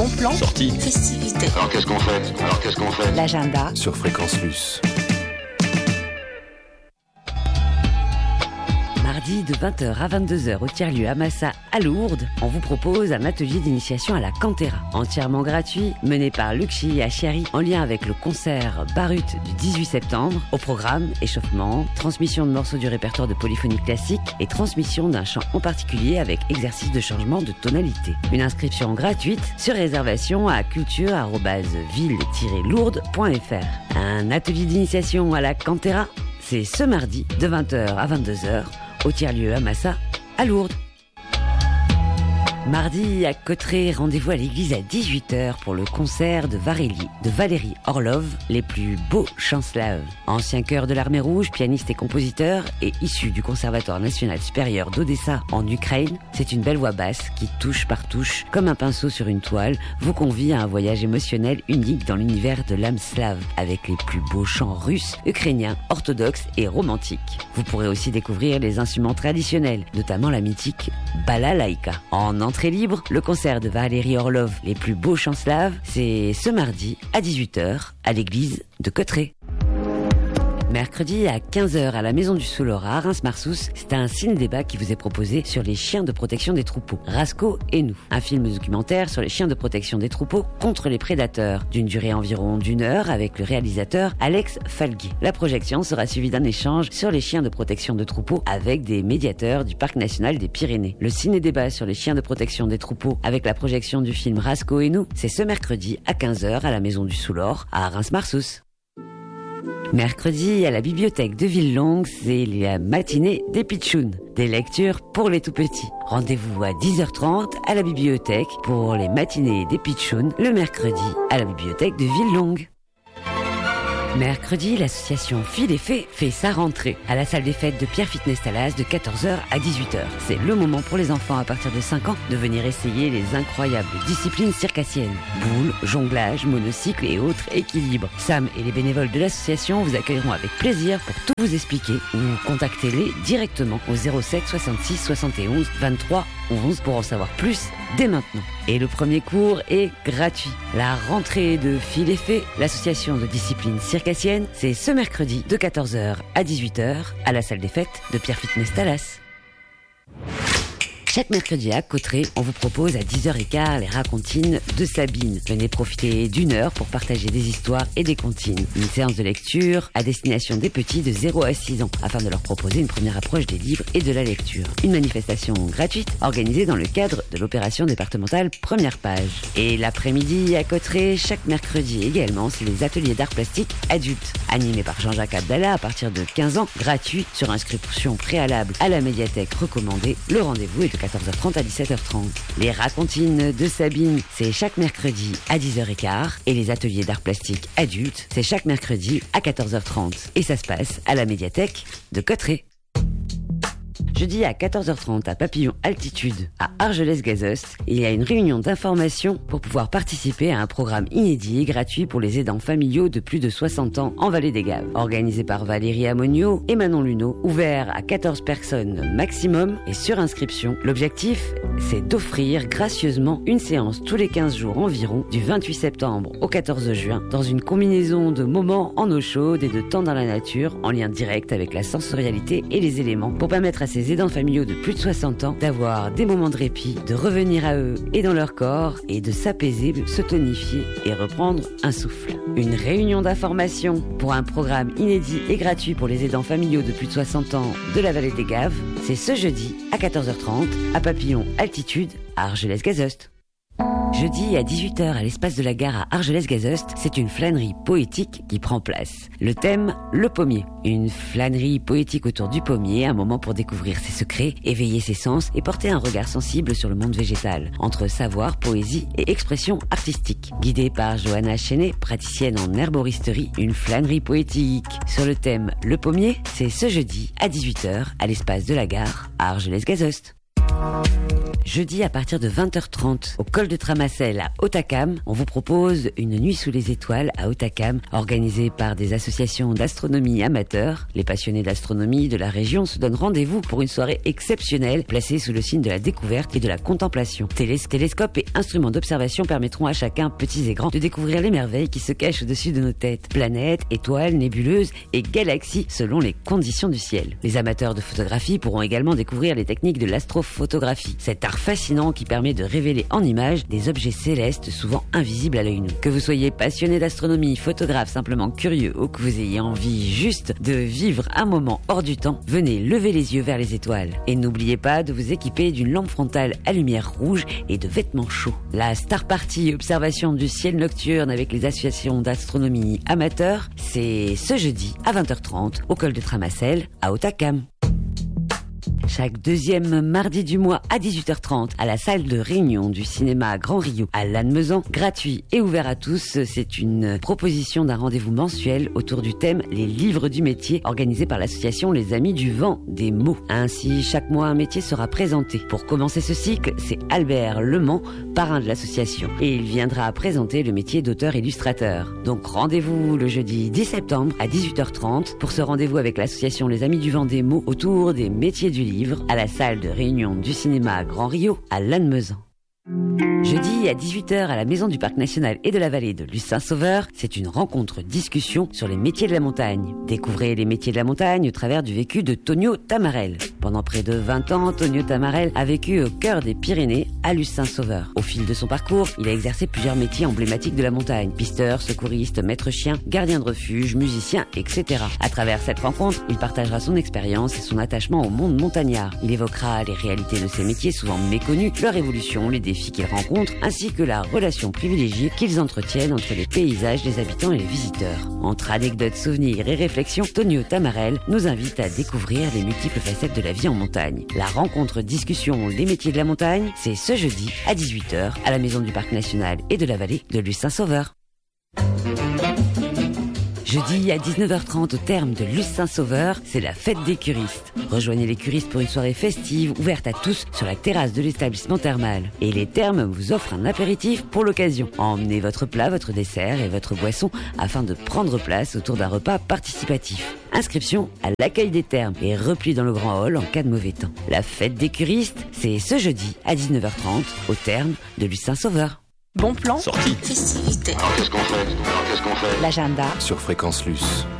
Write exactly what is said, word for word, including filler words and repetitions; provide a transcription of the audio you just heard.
Bon plan. Sortie. Festivité. Alors qu'est-ce qu'on fait Alors qu'est-ce qu'on fait L'agenda. Sur Fréquence Luce. Mardi de vingt heures à vingt-deux heures au tiers-lieu à Massa à Lourdes, on vous propose un atelier d'initiation à la Cantera. Entièrement gratuit, mené par Luxi et Achiari en lien avec le concert Barut du dix-huit septembre. Au programme, échauffement, transmission de morceaux du répertoire de polyphonie classique et transmission d'un chant en particulier avec exercice de changement de tonalité. Une inscription gratuite sur réservation à culture arobase ville tiret lourdes point f r. Un atelier d'initiation à la Cantera, c'est ce mardi de vingt heures à vingt-deux heures au tiers-lieu à Massa, à Lourdes. Mardi, à Cotterêts, rendez-vous à l'église à dix-huit heures pour le concert de Varélie, de Valérie Orlov, les plus beaux chants slaves. Ancien chœur de l'Armée Rouge, pianiste et compositeur, et issu du Conservatoire National Supérieur d'Odessa en Ukraine, c'est une belle voix basse qui, touche par touche, comme un pinceau sur une toile, vous convie à un voyage émotionnel unique dans l'univers de l'âme slave, avec les plus beaux chants russes, ukrainiens, orthodoxes et romantiques. Vous pourrez aussi découvrir les instruments traditionnels, notamment la mythique balalaïka. En entrée libre, le concert de Valérie Orlov, les plus beaux chants slaves, c'est ce mardi à dix-huit heures à l'église de Cotterêts. Mercredi à quinze heures à la Maison du Soulora à Reims-Marsous, c'est un ciné-débat qui vous est proposé sur les chiens de protection des troupeaux, Rasco et nous. Un film documentaire sur les chiens de protection des troupeaux contre les prédateurs, d'une durée environ d'une heure avec le réalisateur Alex Falguet. La projection sera suivie d'un échange sur les chiens de protection de troupeaux avec des médiateurs du Parc National des Pyrénées. Le ciné-débat sur les chiens de protection des troupeaux avec la projection du film Rasco et nous, c'est ce mercredi à quinze heures à la Maison du Soulor à Reims-Marsous. Mercredi, à la bibliothèque de Villelongue, c'est la matinée des pitchouns, des lectures pour les tout-petits. Rendez-vous à dix heures trente à la bibliothèque pour les matinées des pitchouns, le mercredi à la bibliothèque de Villelongue. Mercredi, l'association Fil et Fée fait sa rentrée à la salle des fêtes de Pierre Fitness Talas de quatorze heures à dix-huit heures. C'est le moment pour les enfants à partir de cinq ans de venir essayer les incroyables disciplines circassiennes. Boules, jonglage, monocycle et autres équilibres. Sam et les bénévoles de l'association vous accueilleront avec plaisir pour tout vous expliquer ou contactez-les directement au zéro sept soixante-six soixante et onze vingt-trois onze pour en savoir plus dès maintenant. Et le premier cours est gratuit. La rentrée de Fil et Fée, l'association de discipline circassienne, c'est ce mercredi de quatorze heures à dix-huit heures à la salle des fêtes de Pierre Fitness Talas. Chaque mercredi à Cotterêts, on vous propose à dix heures quinze les racontines de Sabine. Venez profiter d'une heure pour partager des histoires et des comptines. Une séance de lecture à destination des petits de zéro à six ans, afin de leur proposer une première approche des livres et de la lecture. Une manifestation gratuite organisée dans le cadre de l'opération départementale Première Page. Et l'après-midi à Cotterêts, chaque mercredi également, c'est les ateliers d'art plastique adultes, animés par Jean-Jacques Abdallah à partir de quinze ans, gratuit sur inscription préalable à la médiathèque recommandée. Le rendez-vous est de quatorze heures trente à dix-sept heures trente. Les racontines de Sabine, c'est chaque mercredi à dix heures quinze et les ateliers d'art plastique adultes, c'est chaque mercredi à quatorze heures trente. Et ça se passe à la médiathèque de Cotterêts. Jeudi à quatorze heures trente à Papillon Altitude à Argelès-Gazost, il y a une réunion d'information pour pouvoir participer à un programme inédit et gratuit pour les aidants familiaux de plus de soixante ans en Vallée des Gaves. Organisé par Valérie Amonio et Manon Luneau, ouvert à quatorze personnes maximum et sur inscription. L'objectif, c'est d'offrir gracieusement une séance tous les quinze jours environ du vingt-huit septembre au quatorze juin dans une combinaison de moments en eau chaude et de temps dans la nature en lien direct avec la sensorialité et les éléments pour permettre à ces aidants familiaux de plus de soixante ans d'avoir des moments de répit, de revenir à eux et dans leur corps et de s'apaiser, se tonifier et reprendre un souffle. Une réunion d'information pour un programme inédit et gratuit pour les aidants familiaux de plus de soixante ans de la Vallée des Gaves, c'est ce jeudi à quatorze heures trente à Papillon Altitude à Argelès-Gazost. Jeudi à dix-huit heures à l'espace de la gare à Argelès-Gazost, c'est une flânerie poétique qui prend place. Le thème, le pommier. Une flânerie poétique autour du pommier, un moment pour découvrir ses secrets, éveiller ses sens et porter un regard sensible sur le monde végétal, entre savoir, poésie et expression artistique. Guidée par Johanna Chenet, praticienne en herboristerie, une flânerie poétique sur le thème, le pommier, c'est ce jeudi à dix-huit heures à l'espace de la gare à Argelès-Gazost. Jeudi à partir de vingt heures trente, au col de Tramacelle à Hautacam, on vous propose une nuit sous les étoiles à Hautacam, organisée par des associations d'astronomie amateurs. Les passionnés d'astronomie de la région se donnent rendez-vous pour une soirée exceptionnelle, placée sous le signe de la découverte et de la contemplation. Télé- télescopes et instruments d'observation permettront à chacun, petits et grands, de découvrir les merveilles qui se cachent au-dessus de nos têtes. Planètes, étoiles, nébuleuses et galaxies selon les conditions du ciel. Les amateurs de photographie pourront également découvrir les techniques de l'astrophotographie. Cet art fascinant qui permet de révéler en images des objets célestes souvent invisibles à l'œil nu. Que vous soyez passionné d'astronomie, photographe, simplement curieux ou que vous ayez envie juste de vivre un moment hors du temps, venez lever les yeux vers les étoiles. Et n'oubliez pas de vous équiper d'une lampe frontale à lumière rouge et de vêtements chauds. La Star Party observation du ciel nocturne avec les associations d'astronomie amateurs, c'est ce jeudi à vingt heures trente au col de Tramacelle à Hautacam. Chaque deuxième mardi du mois à dix-huit heures trente à la salle de réunion du cinéma Grand Rio à Lannemezan, gratuit et ouvert à tous, c'est une proposition d'un rendez-vous mensuel autour du thème Les livres du métier organisé par l'association Les Amis du Vent des Mots. Ainsi, chaque mois un métier sera présenté. Pour commencer ce cycle, c'est Albert Lemans, parrain de l'association, et il viendra présenter le métier d'auteur-illustrateur. Donc rendez-vous le jeudi dix septembre à dix-huit heures trente pour ce rendez-vous avec l'association Les Amis du Vent des Mots autour des métiers du livre à la salle de réunion du cinéma Grand Rio à Lannemezan. Jeudi à dix-huit heures à la Maison du Parc National et de la Vallée de Luce-Saint-Sauveur, c'est une rencontre-discussion sur les métiers de la montagne. Découvrez les métiers de la montagne au travers du vécu de Tonio Tamarel. Pendant près de vingt ans, Tonio Tamarel a vécu au cœur des Pyrénées, à Luce-Saint-Sauveur. Au fil de son parcours, il a exercé plusieurs métiers emblématiques de la montagne. Pisteur, secouriste, maître chien, gardien de refuge, musicien, et cetera. À travers cette rencontre, il partagera son expérience et son attachement au monde montagnard. Il évoquera les réalités de ces métiers souvent méconnus, leur évolution, les défis qu'ils rencontrent, ainsi que la relation privilégiée qu'ils entretiennent entre les paysages, les habitants et les visiteurs. Entre anecdotes, souvenirs et réflexions, Tonio Tamarel nous invite à découvrir les multiples facettes de la vie en montagne. La rencontre discussion Les métiers de la montagne, c'est ce jeudi à dix-huit heures à la Maison du Parc National et de la Vallée de Luce-Saint-Sauveur. Jeudi à dix-neuf heures trente au terme de Luce-Saint-Sauveur, c'est la fête des curistes. Rejoignez les curistes pour une soirée festive ouverte à tous sur la terrasse de l'établissement thermal. Et les thermes vous offrent un apéritif pour l'occasion. Emmenez votre plat, votre dessert et votre boisson afin de prendre place autour d'un repas participatif. Inscription à l'accueil des thermes et repli dans le grand hall en cas de mauvais temps. La fête des curistes, c'est ce jeudi à dix-neuf heures trente au terme de Luce-Saint-Sauveur. Bon plan. Sortie. Festivité. Alors qu'est-ce qu'on fait Alors qu'est-ce qu'on fait L'agenda. Sur Fréquence Luce.